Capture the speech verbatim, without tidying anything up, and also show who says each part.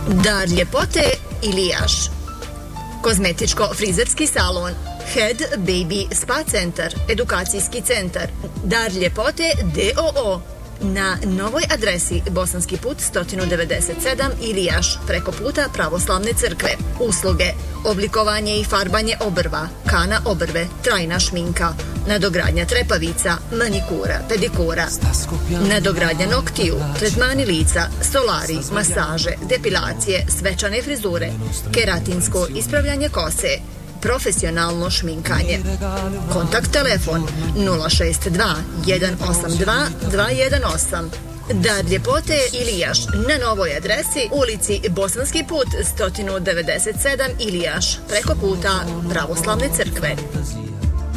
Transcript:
Speaker 1: Dar ljepote Ilijaš. Kozmetičko-frizerski salon Head Baby Spa Centar, edukacijski centar Dar ljepote D O O na novoj adresi Bosanski put sto devedeset sedam Ilijaš, preko puta Pravoslavne crkve. Usluge: oblikovanje i farbanje obrva, kana obrve, trajna šminka, nadogradnja trepavica, manikura, pedikura, nadogradnja noktiju, tretmani lica, solari, masaže, depilacije, svečane frizure, keratinsko ispravljanje kose, profesionalno šminkanje. Kontakt telefon nula šest dva jedan osam dva dva jedan osam. Dar ljepote Ilijaš na novoj adresi ulici Bosanski put sto devedeset sedam Ilijaš, preko puta Pravoslavne crkve.